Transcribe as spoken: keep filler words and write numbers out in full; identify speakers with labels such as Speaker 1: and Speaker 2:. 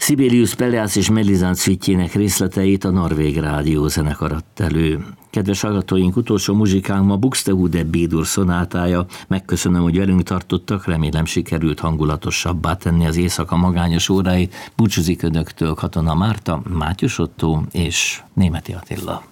Speaker 1: Sibelius, Pelléas és Melisande szütjének részleteit a Norvég Rádió zenekar adta elő. Kedves hallgatóink, utolsó muzsikánk ma Buxtehude B-dur szonátája. Megköszönöm, hogy velünk tartottak, remélem sikerült hangulatosabbá tenni az éjszaka magányos óráit. Búcsúzik önöktől Katona Márta, Mátyus Ottó és Németi Attila.